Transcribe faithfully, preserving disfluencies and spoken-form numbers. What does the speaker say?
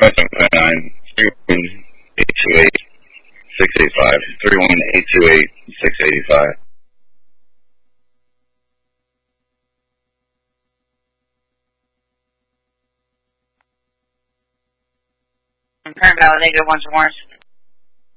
nine three one eight two eight six eight five three one eight two eight six eight five. Confirm valid negative one for Morris.